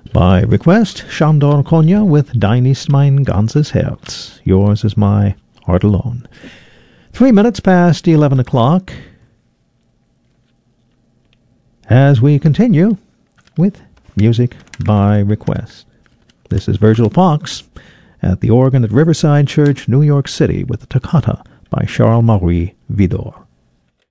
By request, Sándor Kónya with Dein ist mein ganzes Herz. Yours is my heart alone. 3 minutes past 11 o'clock. As we continue with music by request. This is Virgil Fox at the organ at Riverside Church, New York City, with the Toccata by Charles-Marie Widor.